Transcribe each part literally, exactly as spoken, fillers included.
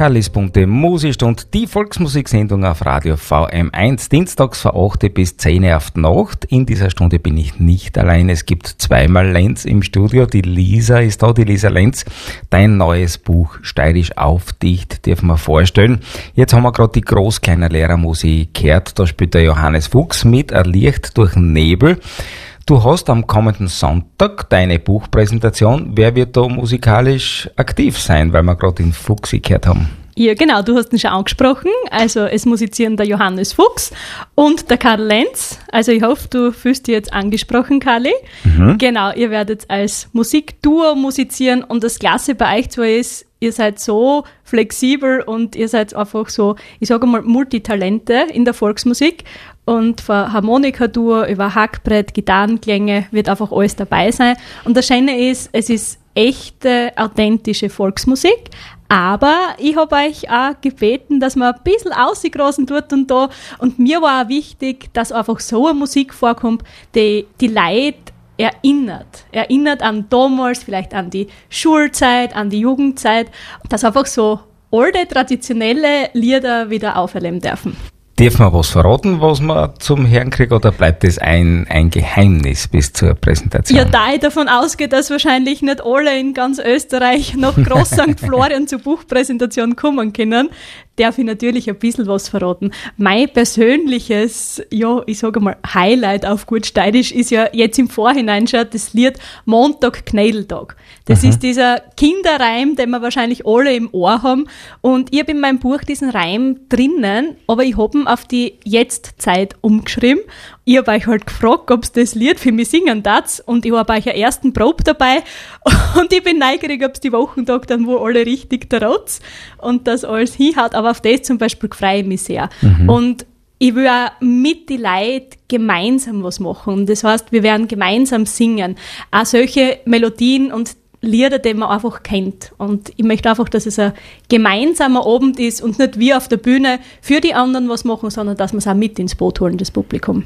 Kallis bunte Musikstunde, die Volksmusiksendung auf Radio V M eins, dienstags von acht bis zehn auf die Nacht. In dieser Stunde bin ich nicht allein, es gibt zweimal Lenz im Studio. Die Lisa ist da, die Lisa Lenz. Dein neues Buch Steirisch aufdicht, dürfen wir vorstellen. Jetzt haben wir gerade die Großkleiner Lehrermusik gehört, da spielt der Johannes Fuchs mit, ein Licht durch den Nebel. Du hast am kommenden Sonntag deine Buchpräsentation. Wer wird da musikalisch aktiv sein, weil wir gerade den Fuchsi gehört haben? Ja, genau, du hast ihn schon angesprochen. Also es musizieren der Johannes Fuchs und der Karl Lenz. Also ich hoffe, du fühlst dich jetzt angesprochen, Karli. Mhm. Genau, ihr werdet als Musikduo musizieren und das Klasse bei euch zwar ist, ihr seid so flexibel und ihr seid einfach so, ich sage mal, Multitalente in der Volksmusik. Und von Harmonikadur über Hackbrett, Gitarrenklänge wird einfach alles dabei sein. Und das Schöne ist, es ist echte, authentische Volksmusik. Aber ich habe euch auch gebeten, dass man ein bisschen ausgegrasen tut und da. Und mir war auch wichtig, dass einfach so eine Musik vorkommt, die die Leute erinnert. Erinnert an damals, vielleicht an die Schulzeit, an die Jugendzeit. Dass einfach so alte, traditionelle Lieder wieder auferleben dürfen. Dürfen wir was verraten, was wir zum Hören kriegen, oder bleibt das ein, ein Geheimnis bis zur Präsentation? Ja, da ich davon ausgehe, dass wahrscheinlich nicht alle in ganz Österreich nach Groß Sankt Florian zur Buchpräsentation kommen können, darf ich natürlich ein bisschen was verraten. Mein persönliches, ja, ich sage mal, Highlight auf gut Steirisch ist ja jetzt im Vorhinein schon das Lied Montag Knädeltag. Das mhm. ist dieser Kinderreim, den wir wahrscheinlich alle im Ohr haben. Und ich habe in meinem Buch diesen Reim drinnen, aber ich habe ihn auf die Jetztzeit umgeschrieben. Ich habe euch halt gefragt, ob ihr das Lied für mich singen darf, und ich habe euch eine ersten Probe dabei und ich bin neugierig, ob es die Wochentag dann wohl alle richtig trotz und das alles hinhaut, aber auf das zum Beispiel freue ich mich sehr. Mhm. Und ich will auch mit den Leuten gemeinsam was machen. Das heißt, wir werden gemeinsam singen. Auch solche Melodien und Lieder, die man einfach kennt. Und ich möchte einfach, dass es ein gemeinsamer Abend ist und nicht wir auf der Bühne für die anderen was machen, sondern dass wir es auch mit ins Boot holen, das Publikum.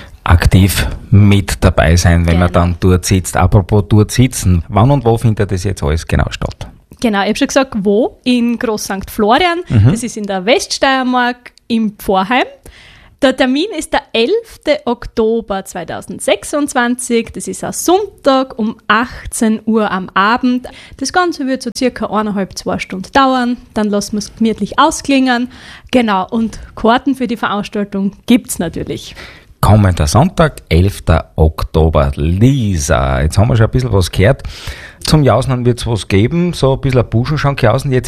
Aktiv mit dabei sein, wenn genau. man dann dort sitzt. Apropos dort sitzen, wann und wo findet das jetzt alles genau statt? Genau, ich habe schon gesagt, wo? In Groß Sankt Florian. Mhm. Das ist in der Weststeiermark im Pfarrheim. Der Termin ist der elften Oktober zweitausendsechsundzwanzig. Das ist ein Sonntag um achtzehn Uhr am Abend. Das Ganze wird so circa eineinhalb, zwei Stunden dauern. Dann lassen wir es gemütlich ausklingen. Genau, und Karten für die Veranstaltung gibt's natürlich. Kommender Sonntag, elften Oktober. Lisa, jetzt haben wir schon ein bisschen was gehört. Zum Jausen wird es was geben, so ein bisschen ein Buschenschank jausen. Jetzt